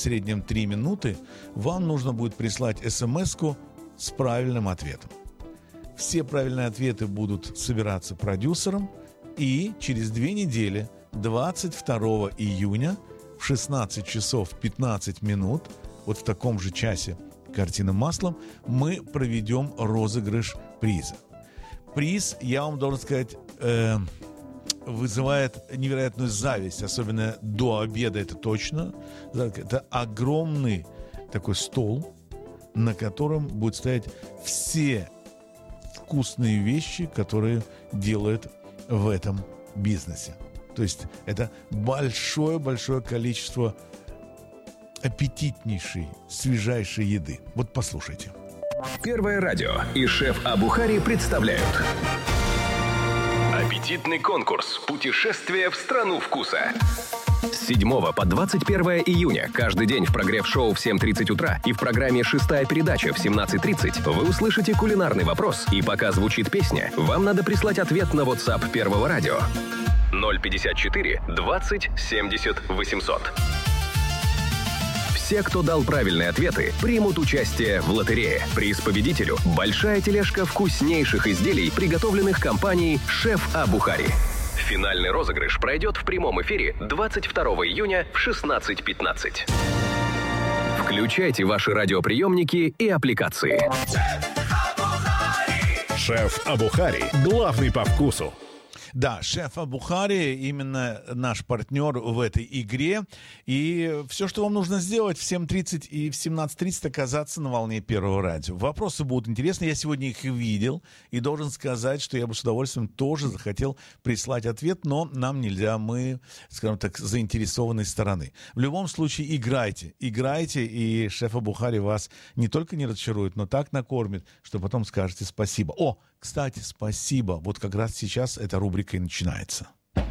в среднем 3 минуты, вам нужно будет прислать смс-ку с правильным ответом. Все правильные ответы будут собираться продюсером, и через 2 недели, 22 июня, в 16 часов 15 минут, вот в таком же часе «Картина маслом», мы проведем розыгрыш приза. Приз, я вам должен сказать, вызывает невероятную зависть, особенно до обеда, это точно. Это огромный такой стол, на котором будут стоять все вкусные вещи, которые делают в этом бизнесе. То есть это большое-большое количество аппетитнейшей, свежайшей еды. Вот послушайте. Первое радио и шеф Абухари представляют аппетитный конкурс «Путешествие в страну вкуса». С 7 по 21 июня каждый день в прогрев-шоу в 7:30 утра и в программе «Шестая передача» в 17:30 вы услышите кулинарный вопрос, и пока звучит песня, вам надо прислать ответ на WhatsApp Первого радио 054 20 70 800. Все, кто дал правильные ответы, примут участие в лотерее. Приз победителю – большая тележка вкуснейших изделий, приготовленных компанией «Шеф Абухари». Финальный розыгрыш пройдет в прямом эфире 22 июня в 16:15. Включайте ваши радиоприемники и аппликации. Шеф Абухари. Главный по вкусу. Да, шеф Абухари именно наш партнер в этой игре. И все, что вам нужно сделать, в 7:30 и в 17:30 оказаться на волне Первого радио. Вопросы будут интересны. Я сегодня их видел и должен сказать, что я бы с удовольствием тоже захотел прислать ответ, но нам нельзя, мы, скажем так, с заинтересованной стороны. В любом случае, играйте, и шеф Абухари вас не только не разочарует, но так накормит, что потом скажете спасибо. О, кстати, спасибо. Вот как раз сейчас эта рубрика и начинается.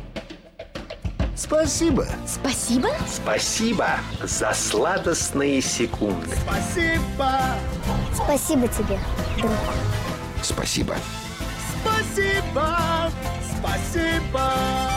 Спасибо. Спасибо? Спасибо за сладостные секунды. Спасибо. Спасибо тебе, друг. Спасибо. Спасибо. Спасибо.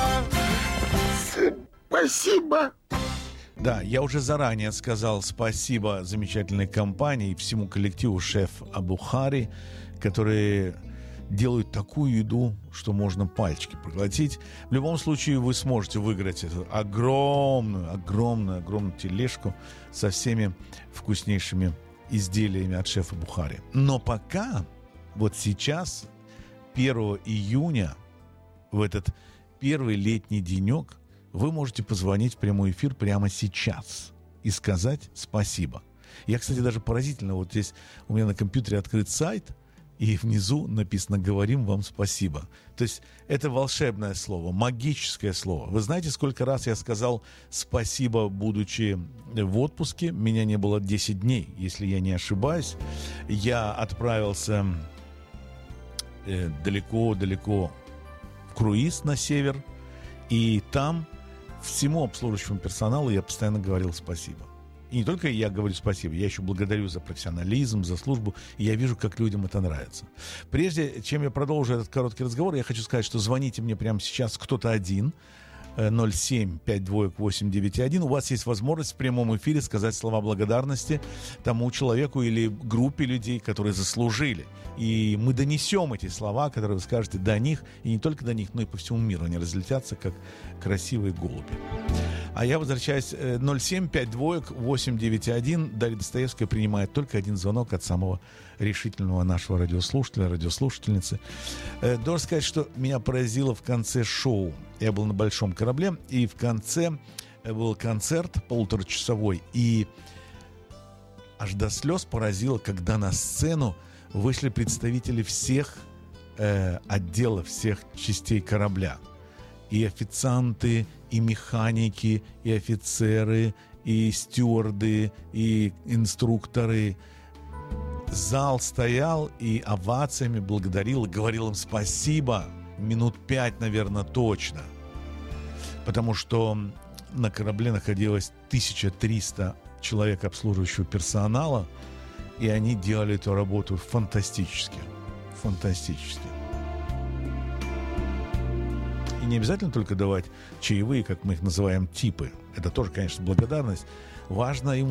Спасибо. Да, я уже заранее сказал спасибо замечательной компании и всему коллективу «Шеф Абухари», которые делают такую еду, что можно пальчики проглотить. В любом случае вы сможете выиграть эту огромную тележку со всеми вкуснейшими изделиями от «Шефа Абухари». Но пока, вот сейчас, 1 июня, в этот первый летний денек, вы можете позвонить в прямой эфир прямо сейчас и сказать спасибо. Я, кстати, даже поразительно, вот здесь у меня на компьютере открыт сайт, и внизу написано «Говорим вам спасибо». То есть это волшебное слово, магическое слово. Вы знаете, сколько раз я сказал спасибо, будучи в отпуске? Меня не было 10 дней, если я не ошибаюсь. Я отправился далеко-далеко в круиз на север, и там всему обслуживающему персоналу я постоянно говорил спасибо. И не только я говорю спасибо, я еще благодарю за профессионализм, за службу, и я вижу, как людям это нравится. Прежде чем я продолжу этот короткий разговор, я хочу сказать, что звоните мне прямо сейчас кто-то один, 07-52-891. У вас есть возможность в прямом эфире сказать слова благодарности тому человеку или группе людей, которые заслужили. И мы донесем эти слова, которые вы скажете, до них, и не только до них, но и по всему миру. Они разлетятся, как красивые голуби. А я возвращаюсь. 07-52-891. Дарья Достоевская принимает только один звонок от самого решительного нашего радиослушателя, радиослушательницы. Должен сказать, что меня поразило в конце шоу. Я был на большом корабле, и в конце был концерт полуторачасовой, и аж до слез поразило, когда на сцену вышли представители всех отделов, всех частей корабля. И официанты, и механики, и офицеры, и стюарды, и инструкторы. Зал стоял и овациями благодарил, и говорил им спасибо. Минут 5, наверное, точно. Потому что на корабле находилось 1300 человек обслуживающего персонала, и они делали эту работу фантастически. Фантастически. И не обязательно только давать чаевые, как мы их называем, типы. Это тоже, конечно, благодарность. Важно ему